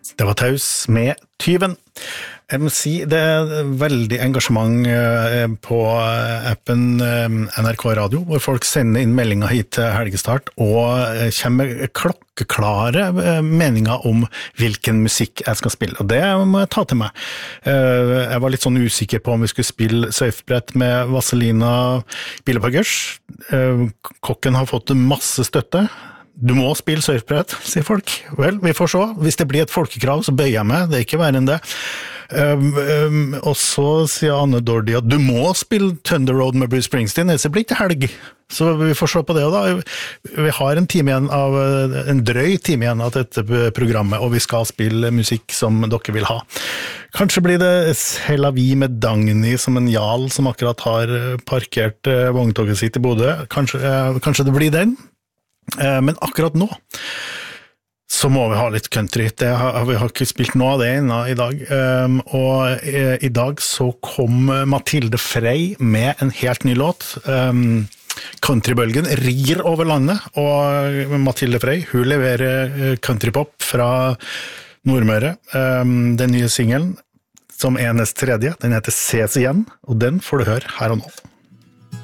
Det var Taus med Tyven. Jeg må si det veldig engasjement på appen NRK Radio, hvor folk sender inn meldinger hit til helgestart og kommer med klokkeklare meninger om hvilken musikk jeg skal spille. Og det må jeg ta til meg. Jeg var litt sånn usikker på om vi skulle spille surfbrett med Vazelina Bilopphøggers. Kokken har fått masse støtte. Du må spille surfbrett, sier folk. Vel, vi får se. Hvis det blir et folkekrav, så bøyer jeg meg. Det er ikke verre enn det. Og så sier Anne Dordi at du må spille Thunder Road med Bruce Springsteen, ellers blir det ikke helg. Så vi får se på det da. Vi har en drøy time igjen av dette programmet, og vi skal spille musikk som dere vil ha. Kanskje blir det C'est la vie med Dagny som en Jarl som akkurat har parkert vogntoget sitt i Bodø. Kanskje det blir den? Men akkurat nå så må vi ha litt country. Vi har ikke spilt noe av det i dag. Og i dag så kom Mathilde Frey med en helt ny låt. Countrybølgen rir over landet, og Mathilde Frey, hun leverer countrypop fra Nordmøre. Den nye singelen, som er nest tredje, den heter Ses igjen, og den får du høre her og nå.